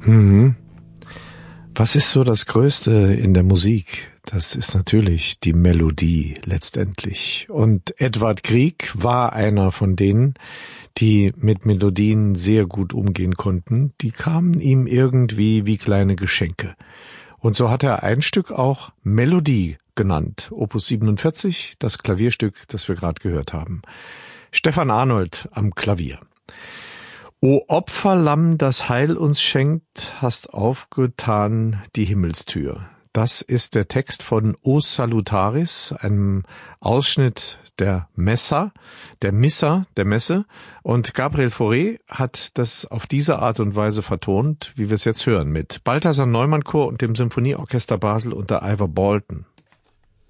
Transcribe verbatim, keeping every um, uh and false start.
Mhm. Was ist so das Größte in der Musik? Das ist natürlich die Melodie letztendlich. Und Edvard Grieg war einer von denen, die mit Melodien sehr gut umgehen konnten. Die kamen ihm irgendwie wie kleine Geschenke. Und so hat er ein Stück auch Melodie genannt. Opus siebenundvierzig, das Klavierstück, das wir gerade gehört haben. Stefan Arnold am Klavier. O Opferlamm, das Heil uns schenkt, hast aufgetan die Himmelstür. Das ist der Text von O Salutaris, einem Ausschnitt der Messa, der Missa, der Messe. Und Gabriel Fauré hat das auf diese Art und Weise vertont, wie wir es jetzt hören, mit Balthasar Neumann Chor und dem Symphonieorchester Basel unter Ivor Bolton.